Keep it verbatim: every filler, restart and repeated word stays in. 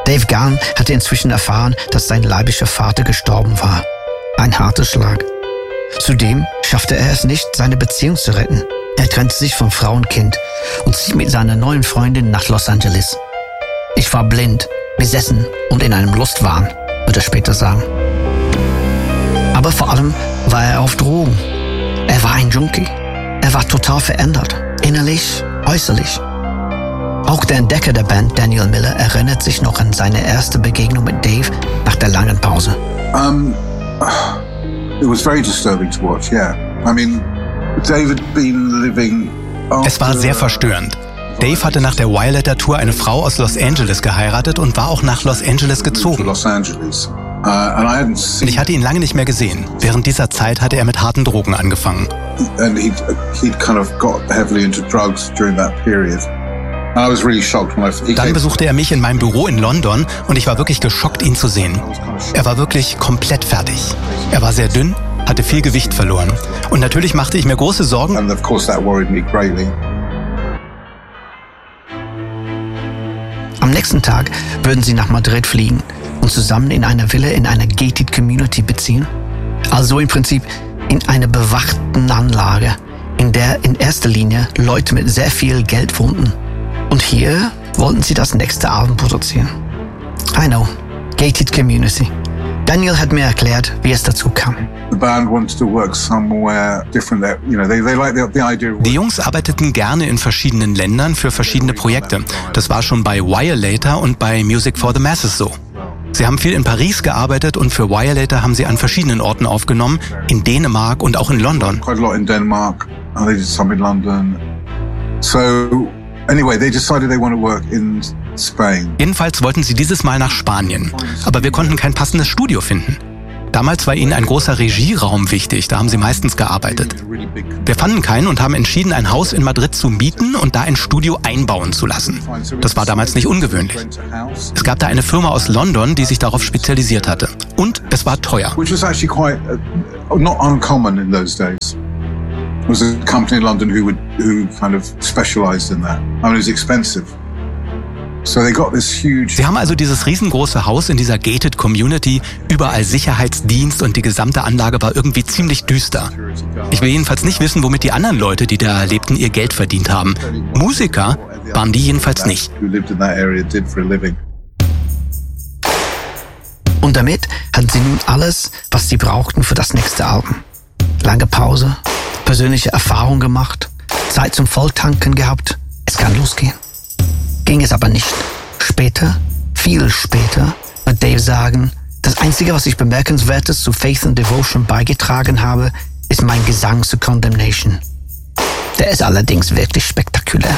Dave Gahan hatte inzwischen erfahren, dass sein leiblicher Vater gestorben war. Ein harter Schlag. Zudem schaffte er es nicht, seine Beziehung zu retten. Er trennte sich von Frau und Kind und zieht mit seiner neuen Freundin nach Los Angeles. Ich war blind, besessen und in einem Lustwahn, wird er später sagen. Aber vor allem war er auf Drogen. Er war ein Junkie. Er war total verändert, innerlich, äußerlich. Auch der Entdecker der Band, Daniel Miller, erinnert sich noch an seine erste Begegnung mit Dave nach der langen Pause. Um, it was very disturbing to watch, yeah. I mean, Dave had been living after... Es war sehr verstörend. Dave hatte nach der Violator-Tour eine Frau aus Los Angeles geheiratet und war auch nach Los Angeles gezogen. Los Angeles. Uh, and I und ich hatte ihn lange nicht mehr gesehen. Während dieser Zeit hatte er mit harten Drogen angefangen. And he'd, he'd kind of got heavily into drugs during that period. And I was really shocked when I, Dann besuchte er mich in meinem Büro in London und ich war wirklich geschockt, ihn zu sehen. Er war wirklich komplett fertig. Er war sehr dünn, hatte viel Gewicht verloren. Und natürlich machte ich mir große Sorgen. And of course that worried me greatly. Am nächsten Tag würden sie nach Madrid fliegen und zusammen in einer Villa in einer gated community beziehen. Also im Prinzip in einer bewachten Anlage, in der in erster Linie Leute mit sehr viel Geld wohnten. Und hier wollten sie das nächste Album produzieren. I know, gated community. Daniel hat mir erklärt, wie es dazu kam. Die Jungs arbeiteten gerne in verschiedenen Ländern für verschiedene Projekte. Das war schon bei Violator und bei Music for the Masses so. Sie haben viel in Paris gearbeitet und für Violator haben sie an verschiedenen Orten aufgenommen, in Dänemark und auch in London. Quite a lot in Denmark, and they did some in London. So anyway, they decided they want to work in Spain. Jedenfalls wollten sie dieses Mal nach Spanien, aber wir konnten kein passendes Studio finden. Damals war ihnen ein großer Regieraum wichtig, da haben sie meistens gearbeitet. Wir fanden keinen und haben entschieden, ein Haus in Madrid zu mieten und da ein Studio einbauen zu lassen. Das war damals nicht ungewöhnlich. Es gab da eine Firma aus London, die sich darauf spezialisiert hatte. Und es war teuer. Which was actually quite uh, not uncommon in those days. It was a company in London who would who kind of specialized in that. I mean, it was expensive. So they got this huge. Sie haben also dieses riesengroße Haus in dieser gated Community, überall Sicherheitsdienst und die gesamte Anlage war irgendwie ziemlich düster. Ich will jedenfalls nicht wissen, womit die anderen Leute, die da lebten, ihr Geld verdient haben. Musiker waren die jedenfalls nicht. Und damit hatten sie nun alles, was sie brauchten für das nächste Album. Lange Pause, persönliche Erfahrung gemacht, Zeit zum Volltanken gehabt. Es kann losgehen. Ging es aber nicht. Später, viel später, wird Dave sagen, das Einzige, was ich Bemerkenswertes zu Faith and Devotion beigetragen habe, ist mein Gesang zu Condemnation. Der ist allerdings wirklich spektakulär.